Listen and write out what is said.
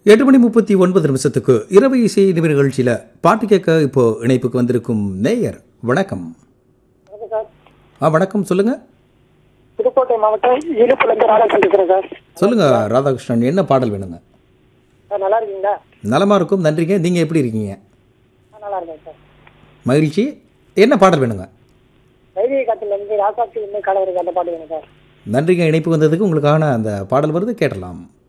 8:39 இரவு இசை நிகழ்ச்சியில் பாட்டு கேட்க இப்போ இணைப்புக்கு வந்திருக்கும் நேயர். வணக்கம். வணக்கம், சொல்லுங்க. புதுக்கோட்டை மாவட்டம் இழுப்புலேருந்து ராதாகிருஷ்ணன் இருக்கிறேன் சார். சொல்லுங்க ராதாகிருஷ்ணன், என்ன பாடல் வேணுங்க? சார் நல்லா இருக்கீங்களா? நலமா இருக்கும், நன்றிங்க. நீங்க எப்படி இருக்கீங்க? நல்லா இருக்கேன் சார். மகிழ்ச்சி. என்ன பாடல் வேணுங்க? வைதிக காலத்துலேருந்து ராசாத்தி இன்னும் காலவருக்கு அந்த பாட்டு வேணும் சார். நன்றிங்க, இணைப்பு வந்ததுக்கு. உங்களுக்கான அந்த பாடல் வருது, கேட்டலாம்.